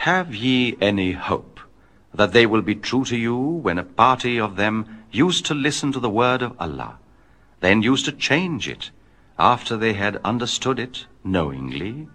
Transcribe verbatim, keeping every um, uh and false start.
Have ye any hope that they will be true to you when a party of them used to listen to the word of Allah, then used to change it after they had understood it knowingly?